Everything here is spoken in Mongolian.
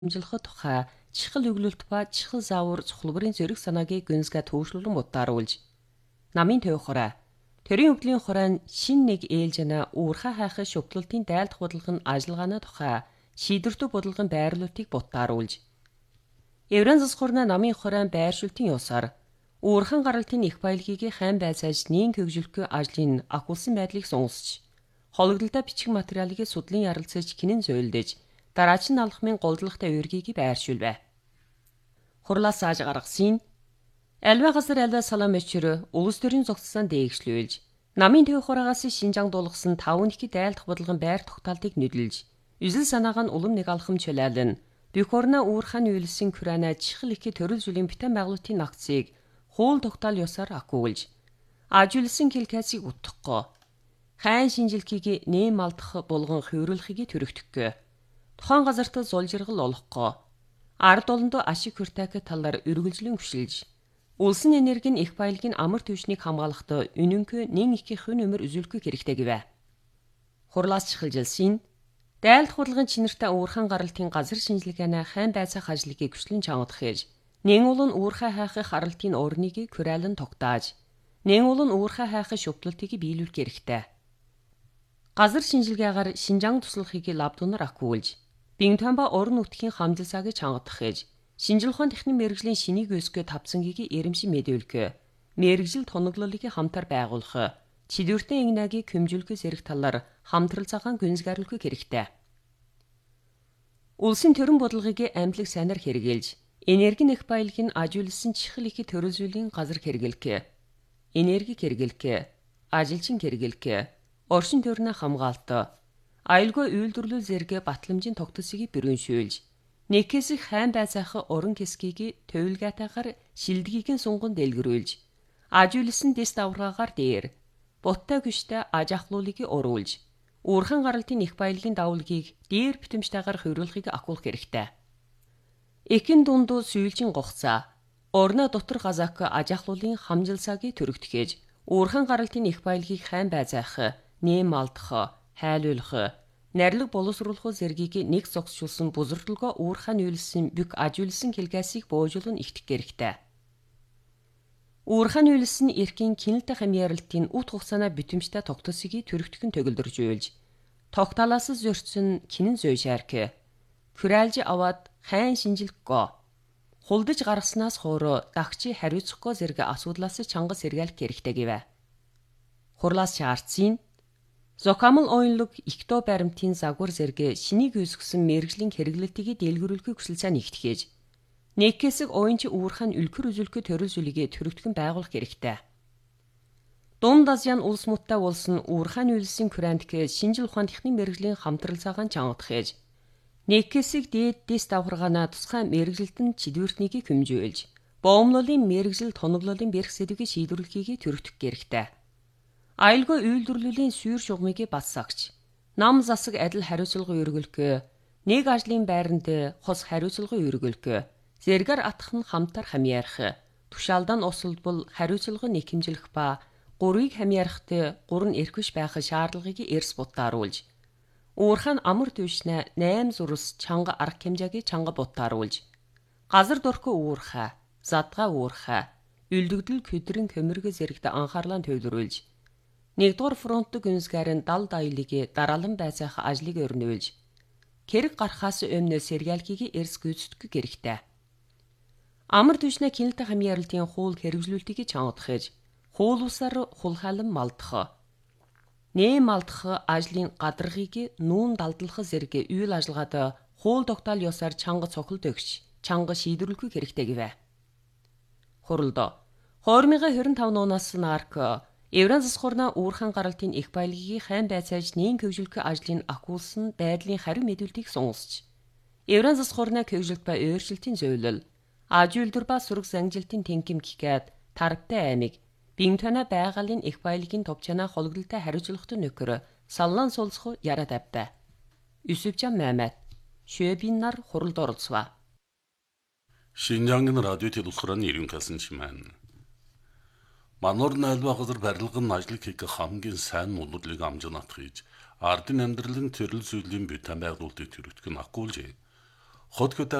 хэмжилхэ тухай чихэл өглөлт ба чихэл заавар цухалбарын зэрэг санаагийг гүнзгээ төвшлүүлэн бодааруулж намын төв хураа төрийн өвлийн хураан шин нэг ээлжэнэ уурхай хайхын шүтлэлтийн дайлдах бодлогын ажиллагааны тухай шийдвэртүү бодлогын байрлуултыг бодааруулж Евран засхурна намын хураан байршуултын ёсоор уурхан гаралтын их баялагийг хайн байцааж нийн хөгжүүлэх ажлын ахуулсан байдлыг сонсч хологдолтой бичих материалыг судлан ярилцаж кинэн зөөлдөж дараачин алхмын голдлогтой үргийг байршуулв. Хурлаас ааж гаргасан альва газар альва салам өчрө улс төрийн зогссон дээгшлүүлж намын төв хураагаас Шинжаан дуулгасан 5 их дайлдах бодлогын байр тогтоолтыг нүдэлж үзэл санааг нь улам нэг алхам чөлөөлөн Бюхорна уурхайн үйлсэн Күрана чихэл их төрөл зүйлийн битэн байгуулалтын акцийг хуул тогтоол ёсоор акуулж ажуулсан kilkasыг утгахгүй хайн шинжилгээг нэм алдах болгон хөврүүлэхийг төрөгдөхгөө тухайн газарт зулжиргал олохгүй ард олондоо ашиг хүртээх талаар үргэлжлэн хүшилж улсын энергийн их баялагын амар түвшнийг хамгаалахдаа үнэнгүй нэн их хүн өмөр үзүүлэх хэрэгтэй гэвэ. Хурлаас чихэлжилсэн дайлдах бодлогын чинэртэй уурхайн гаралтын газар шинжилгээний хайн байцаах ажлыг хүчлэн чангадах хийж нэн улан уурхай хайхын харалтын орныг күрэлэн тогтааж нэн улан уурхай хайхын шүтлэлтийг биелүүлэх хэрэгтэй. Газар шинжилгээгээр Шинжаан туслахыг лабдунаар акуулж Бинтамба орон нутгийн хамжилсааг чангадах хийж шинжил ухаан техникийн мэрэгжлийн шинийг өсгөө тавцангийг эрэмшин мэдүүлэх мэрэгжил тоноглолыг хамтар байгуулах чидүртэн игнагийг хэмжүүлэх зэрэг талаар хамтрал цагаан гүнзгийрлэх хэрэгтэй. Улсын төрийн бодлогыг амтлаг сайнаар хэрэгжилж энергийн их баялагын ажуулсан чихэл их төрөл зүйлийн газар хэрэглэх энерги хэрэглэх ажилчин хэрэглэх оршин тойрны хамгаалалт аюулгүй үйлдвэрлэл зэрэг батламжийн тогтцыг бүрэншүүлж нэкэсэх хайн байцаах орон хэсгийг төвлгатаагаар шилдгийг сунган дэлгэрүүлж ажуулсан дэс давргаагаар дээр буттай гүштэй аж ахлуулыг оруулж уурхан гаралтын их баялагын давлгийг дээр битэмжтэйгээр хөврүүлэхийг акуулах хэрэгтэй. Экин дундуу сүййлжин гогцаа орно дотор газаак аж ахлуулын хамжилсааг төрөгдөхөж уурхан гаралтын их баялагийг хайн байцаах нэм алдах хайлуулах нарилэг боловсруулах зэргийг нэг зогсчулсан бузралгаа уурхайн үйлсэн бүк ажуулсан kilkasыг боожулн ихтэх хэрэгтэй. Уурхайн үйлсэн эрхийн кинэлтэй хамьяаралтын ут хугацааны битэмжтэй тогтцыг төрөгдөхөн төгөлдөрж уйлж тогтоолоос зөрчсөн кинэн зөөшаарк хүрээлж аваад хайн шинжилгэхгүй хулдаж гаргаснаас хойно дагчи хариуцахгүй зэрэг асуудлаас чанга сэргээлэх хэрэгтэй гэвэ. Хурлаас шаардсан Зокамл оюнлог ихто баримтын загвар зэрэг шинийг үүсгэсэн мэрэгжлийн хэрэглэлтийг дэлгэрүүлэхийг хүсэлцээ нэгтгэж нэкэсэг оюунч уурхайн үлгэр үзүүлэх төрөл зүйлийг төрөгдгөн байгуулах хэрэгтэй. Дунд Азийн улс муттай болсон уурхайн үйлсэн Күрантк шинжил ухаан техникийн мэрэгжлийн хамтрал цагаан чангадах хийж нэкэсэг дээд дэс давхаргаана тусгай мэрэгжилтэн чидвэртнийг хэмжүүлж боомлолын мэрэгжил тоноглолын бэрх сэдвийг шийдвэрлэхийг төрөгдөх хэрэгтэй. Аюулгүй үйлдвэрлэлийн сүйр шугамыг батсагч нам засаг адил хариуцлага өргөлөх нэг ажлын байранд хос хариуцлага өргөлөх зэргээр атах нь хамтар хамьяарах тушаалдаа нь усалдбал хариуцлага нэхэмжлэх ба гурыг хамьяарахт гурн эрхвш байх шаардлагыг эрс бутааруулж уурхайн амар түвшнэ 8 зурс чанга арга хэмжээгийг чанга бутааруулж газар дөрхөө уурхай задгаа уурхай үлдэгдэл хөдрөн хөмөргө зэрэгт анхаарлаа төвлөрүүлж нэгдүгээр фронт гүнзгээрэн дал даялагийг дараалан байцаах ажлыг өрнүүлж хэрэг гарахаас өмнө сэргээлгийг эрс гүйцэтгэх хэрэгтэй. Амар түвшнэ кинэлтэй хамьяаралтын хуул хэрэгжүүлэлтийг чангадах хийж хуул усаар хулхайлан малдах нэм алдах ажлын гадаргыг нүүн далдлах зэрэг үйл ажиллагаад хуул тогтоол ёсоор чанга цохилт өгч чанга шийдвэрлэх хэрэгтэй гэвэ. Хурлд 2025 оноос нарк Евран засхурна уурхан гаралтын их баялагийг хайн байцааж нийн хөгжүүлэх ажлын акуулсан байдлын хариу мэдүүлтийг сонсч Евран засхурна хөгжүүлэлт ба өөрчлөлтийн зөвлөл ажуулдвар ба сураг зангилтын тэнхим гэхэд тарптай аймаг бинтона байгалийн их баялагын товчнаа хологдолтой хариуцлагатай нөхөр саллан сулсах яраад авбай. Юсүфжан Мамат шөбин нар хуралд оролцваа. Шинжаангийн радио телевизорын иргэн хэлсэн чимэн Манор найлбаа газар барилгын ажлыг хийх хамгийн сайн улирлыг амжинат хийж ардын амьдралын төрөл зүйлийн бүтээн байгуулалтыг төрөгдөх нь акуулж Хот